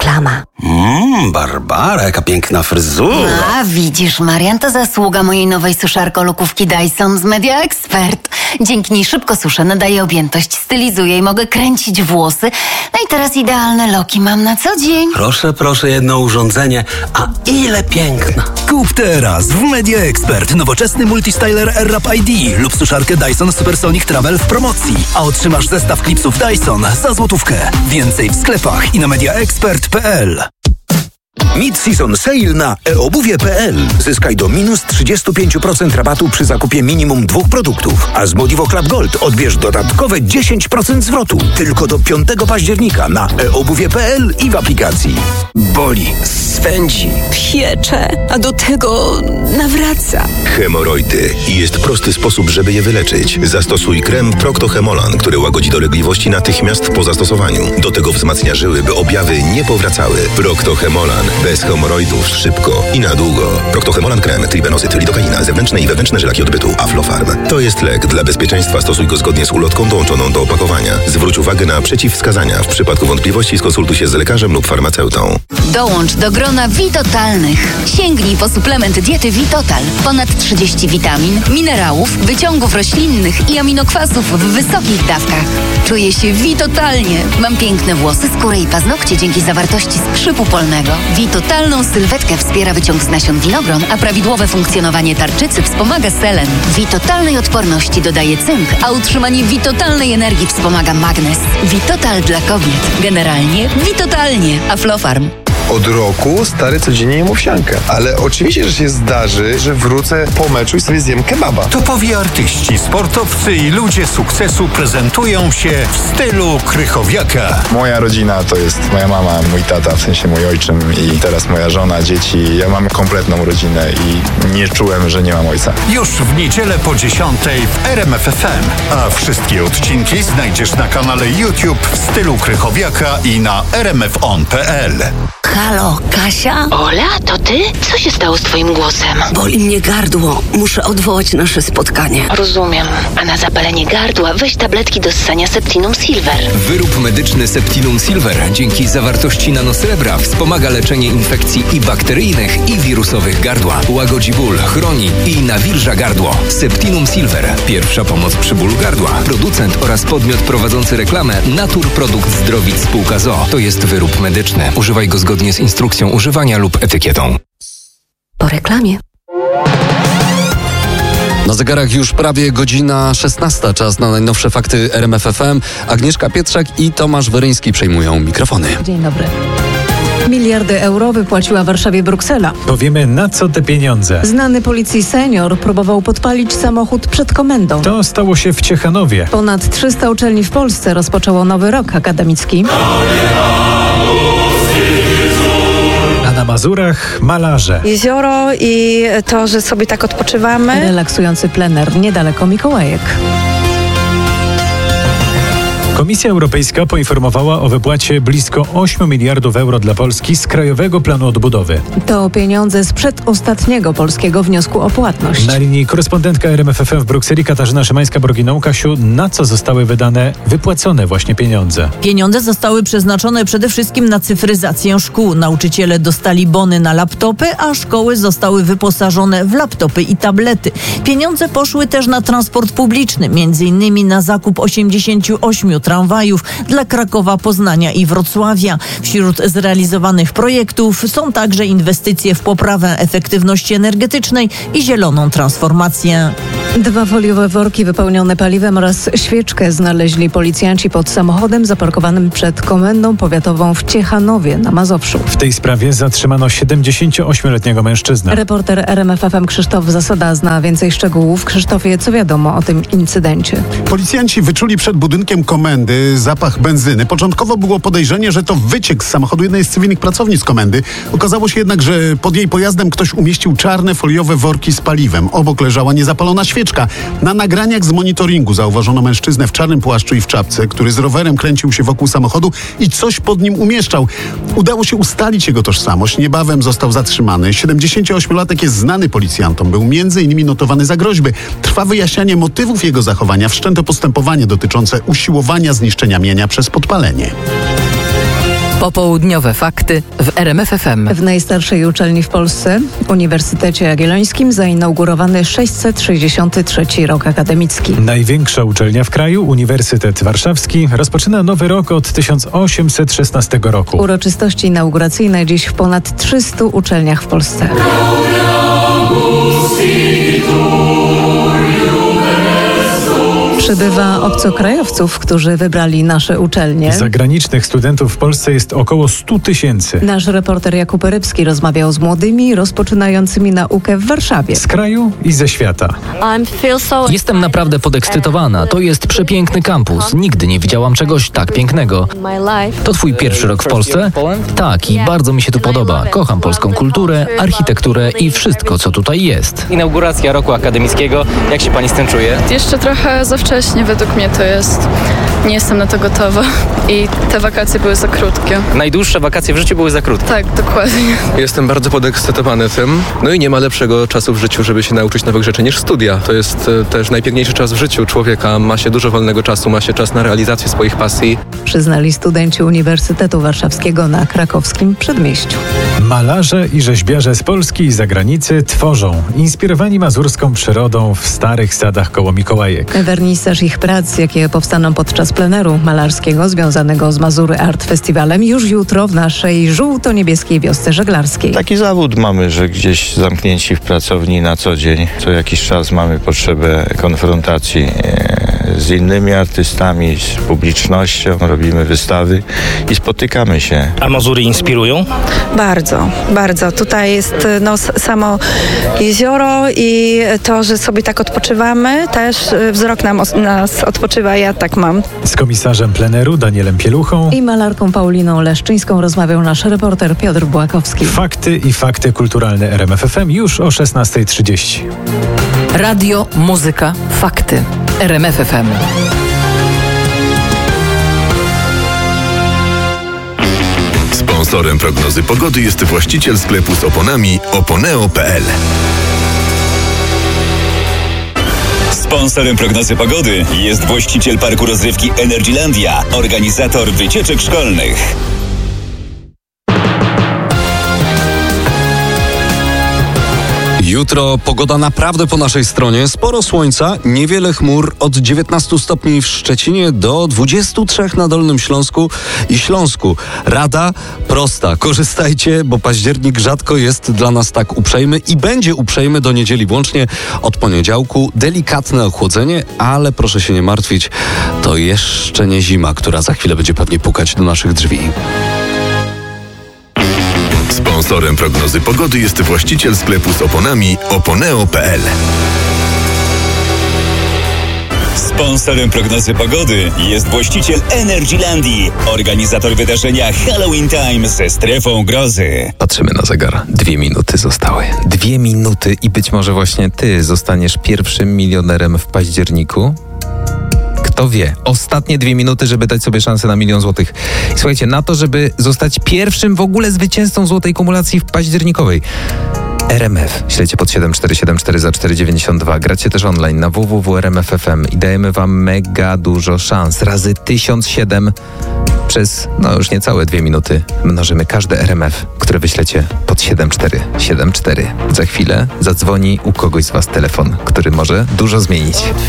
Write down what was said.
reklama. Barbara, jaka piękna fryzura. A widzisz, Marian, to zasługa mojej nowej suszarko-lokówki Dyson z Media Expert. Dzięki niej szybko suszę, nadaję objętość, stylizuję i mogę kręcić włosy. No i teraz idealne loki mam na co dzień. Proszę, jedno urządzenie. A ile piękna. Kup teraz w Media Expert nowoczesny multistyler AirWrap ID lub suszarkę Dyson Supersonic Travel w promocji. A otrzymasz zestaw klipsów Dyson za złotówkę. Więcej w sklepach i na mediaexpert.pl. Mid-season sale na eobuwie.pl. Zyskaj do minus 35% rabatu przy zakupie minimum 2 produktów. A z Modivo Club Gold odbierz dodatkowe 10% zwrotu. Tylko do 5 października na eobuwie.pl i w aplikacji. Boli, swędzi, piecze, a do tego nawraca. Hemoroidy. I jest prosty sposób, żeby je wyleczyć. Zastosuj krem Procto-Hemolan, który łagodzi dolegliwości natychmiast po zastosowaniu. Do tego wzmacnia żyły, by objawy nie powracały. Procto-Hemolan. Bez hemoroidów, szybko i na długo. Procto-Hemolan krem, tribenozyt, lidokaina, zewnętrzne i wewnętrzne żylaki odbytu, Aflofarm. To jest lek. Dla bezpieczeństwa stosuj go zgodnie z ulotką dołączoną do opakowania. Zwróć uwagę na przeciwwskazania. W przypadku wątpliwości skonsultuj się z lekarzem lub farmaceutą. Dołącz do grona Vitotalnych. Sięgnij po suplement diety Vitotal. Ponad 30 witamin, minerałów, wyciągów roślinnych i aminokwasów w wysokich dawkach. Czuję się Vitotalnie. Mam piękne włosy, skórę i paznokcie dzięki zawartości skrzypu polnego. Vitotalną sylwetkę wspiera wyciąg z nasion winogron, a prawidłowe funkcjonowanie tarczycy wspomaga selen. Vitotalnej odporności dodaje cynk, a utrzymanie vitotalnej energii wspomaga magnez. Vitotal dla kobiet. Generalnie Vitotalnie. Aflofarm. Od roku stary codziennie jem owsiankę. Ale oczywiście, że się zdarzy, że wrócę po meczu i sobie zjem kebaba. Topowi artyści, sportowcy i ludzie sukcesu prezentują się w stylu Krychowiaka. Moja rodzina to jest moja mama, mój tata, w sensie mój ojczym i teraz moja żona, dzieci. Ja mam kompletną rodzinę i nie czułem, że nie mam ojca. Już w niedzielę po 10:00 w RMF FM. A wszystkie odcinki znajdziesz na kanale YouTube w stylu Krychowiaka i na rmfon.pl. Halo, Kasia? Ola, to ty? Co się stało z twoim głosem? Boli mnie gardło. Muszę odwołać nasze spotkanie. Rozumiem. A na zapalenie gardła weź tabletki do ssania Septinum Silver. Wyrób medyczny Septinum Silver dzięki zawartości nanosrebra wspomaga leczenie infekcji i bakteryjnych, i wirusowych gardła. Łagodzi ból, chroni i nawilża gardło. Septinum Silver. Pierwsza pomoc przy bólu gardła. Producent oraz podmiot prowadzący reklamę Natur Produkt Zdrowit Spółka ZOO. To jest wyrób medyczny. Używaj go zgodnie z instrukcją używania lub etykietą. Po reklamie. Na zegarach już prawie godzina 16. Czas na najnowsze fakty RMF FM. Agnieszka Pietrzak i Tomasz Weryński przejmują mikrofony. Dzień dobry. Miliardy euro wypłaciła Warszawie Bruksela. Powiemy, na co te pieniądze. Znany policji senior próbował podpalić samochód przed komendą. To stało się w Ciechanowie. Ponad 300 uczelni w Polsce rozpoczęło nowy rok akademicki. A na Mazurach malarze. Jezioro i to, że sobie tak odpoczywamy. Relaksujący plener niedaleko Mikołajek. Komisja Europejska poinformowała o wypłacie blisko 8 miliardów euro dla Polski z Krajowego Planu Odbudowy. To pieniądze z przedostatniego polskiego wniosku o płatność. Na linii korespondentka RMF FM w Brukseli Katarzyna Szymańska-Borginą. Kasiu, na co zostały wypłacone właśnie pieniądze? Pieniądze zostały przeznaczone przede wszystkim na cyfryzację szkół. Nauczyciele dostali bony na laptopy, a szkoły zostały wyposażone w laptopy i tablety. Pieniądze poszły też na transport publiczny, m.in. na zakup 88 tramwajów dla Krakowa, Poznania i Wrocławia. Wśród zrealizowanych projektów są także inwestycje w poprawę efektywności energetycznej i zieloną transformację. 2 foliowe worki wypełnione paliwem oraz świeczkę znaleźli policjanci pod samochodem zaparkowanym przed Komendą Powiatową w Ciechanowie na Mazowszu. W tej sprawie zatrzymano 78-letniego mężczyznę. Reporter RMF FM Krzysztof Zasada zna więcej szczegółów. Krzysztofie, co wiadomo o tym incydencie? Policjanci wyczuli przed budynkiem komendy zapach benzyny. Początkowo było podejrzenie, że to wyciek z samochodu jednej z cywilnych pracownic komendy. Okazało się jednak, że pod jej pojazdem ktoś umieścił czarne foliowe worki z paliwem. Obok leżała niezapalona świeczka. Na nagraniach z monitoringu zauważono mężczyznę w czarnym płaszczu i w czapce, który z rowerem kręcił się wokół samochodu i coś pod nim umieszczał. Udało się ustalić jego tożsamość. Niebawem został zatrzymany. 78-latek jest znany policjantom. Był m.in. notowany za groźby. Trwa wyjaśnianie motywów jego zachowania. Wszczęto postępowanie dotyczące usiłowania zniszczenia mienia przez podpalenie. Popołudniowe fakty w RMF FM. W najstarszej uczelni w Polsce, Uniwersytecie Jagiellońskim, zainaugurowany 663 rok akademicki. Największa uczelnia w kraju, Uniwersytet Warszawski, rozpoczyna nowy rok od 1816 roku. Uroczystości inauguracyjne dziś w ponad 300 uczelniach w Polsce. Przybywa obcokrajowców, którzy wybrali nasze uczelnie. Zagranicznych studentów w Polsce jest około 100 000. Nasz reporter Jakub Rybski rozmawiał z młodymi, rozpoczynającymi naukę w Warszawie. Z kraju i ze świata. Jestem naprawdę podekscytowana. To jest przepiękny kampus. Nigdy nie widziałam czegoś tak pięknego. To twój pierwszy rok w Polsce? Tak, i bardzo mi się tu podoba. Kocham polską kulturę, architekturę i wszystko, co tutaj jest. Inauguracja roku akademickiego. Jak się pani z tym czuje? Jeszcze trochę za wcześnie według mnie to jest. Nie jestem na to gotowa i te wakacje były za krótkie. Najdłuższe wakacje w życiu były za krótkie. Tak, dokładnie. Jestem bardzo podekscytowany tym. No i nie ma lepszego czasu w życiu, żeby się nauczyć nowych rzeczy niż studia. To jest też najpiękniejszy czas w życiu człowieka. Ma się dużo wolnego czasu, ma się czas na realizację swoich pasji. Przyznali studenci Uniwersytetu Warszawskiego na krakowskim Przedmieściu. Malarze i rzeźbiarze z Polski i zagranicy tworzą, inspirowani mazurską przyrodą w starych sadach koło Mikołajek. Wernisaż ich prac, jakie powstaną podczas pleneru malarskiego związanego z Mazury Art Festiwalem, już jutro w naszej żółto-niebieskiej wiosce żeglarskiej. Taki zawód mamy, że gdzieś zamknięci w pracowni na co dzień. Co jakiś czas mamy potrzebę konfrontacji z innymi artystami, z publicznością, robimy wystawy i spotykamy się. A Mazury inspirują? Bardzo, bardzo. Tutaj jest samo jezioro i to, że sobie tak odpoczywamy, też wzrok nas odpoczywa, ja tak mam. Z komisarzem pleneru Danielem Pieluchą i malarką Pauliną Leszczyńską rozmawiał nasz reporter Piotr Błakowski. Fakty i fakty kulturalne RMF FM już o 16:30. Radio, muzyka, fakty. RMF FM. Sponsorem prognozy pogody jest właściciel sklepu z oponami oponeo.pl. Sponsorem prognozy pogody jest właściciel parku rozrywki Energylandia, organizator wycieczek szkolnych. Jutro pogoda naprawdę po naszej stronie. Sporo słońca, niewiele chmur, od 19 stopni w Szczecinie do 23 na Dolnym Śląsku i Śląsku. Rada prosta. Korzystajcie, bo październik rzadko jest dla nas tak uprzejmy i będzie uprzejmy do niedzieli włącznie. Od poniedziałku delikatne ochłodzenie, ale proszę się nie martwić, to jeszcze nie zima, która za chwilę będzie pewnie pukać do naszych drzwi. Sponsorem prognozy pogody jest właściciel sklepu z oponami oponeo.pl. Sponsorem prognozy pogody jest właściciel Energylandii, organizator wydarzenia Halloween Time ze strefą grozy. Patrzymy na zegar. 2 minuty zostały. 2 minuty i być może właśnie ty zostaniesz pierwszym milionerem w październiku. Kto wie, ostatnie 2 minuty, żeby dać sobie szansę na 1 000 000 złotych. Słuchajcie, na to, żeby zostać pierwszym w ogóle zwycięzcą złotej kumulacji październikowej. RMF. Śledźcie pod 7474 za 4,92. Gracie też online na www.rmf.fm i dajemy wam mega dużo szans. Razy 1007 przez, już niecałe 2 minuty mnożymy każde RMF, które wyślecie pod 7474. Za chwilę zadzwoni u kogoś z was telefon, który może dużo zmienić.